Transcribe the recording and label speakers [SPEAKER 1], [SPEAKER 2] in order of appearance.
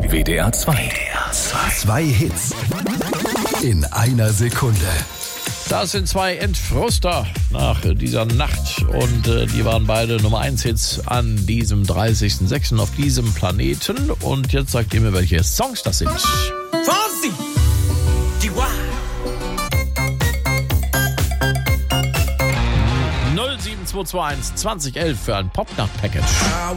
[SPEAKER 1] WDR 2. Zwei Hits in einer Sekunde.
[SPEAKER 2] Das sind zwei Entfroster nach dieser Nacht und die waren beide Nummer 1 Hits an diesem 30.06. auf diesem Planeten. Und jetzt sagt ihr mir, welche Songs das sind.
[SPEAKER 3] Fonzie, Chihuahua.
[SPEAKER 2] 07221 2011 für ein Popnacht-Package.